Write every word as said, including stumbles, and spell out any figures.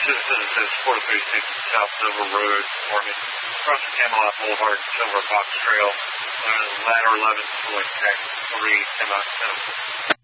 Citizen says four three six South Silver Road, Morgan. Across the Camelot Boulevard, Silver Fox Trail. Uh, ladder eleven, pulling tech three, semi seven.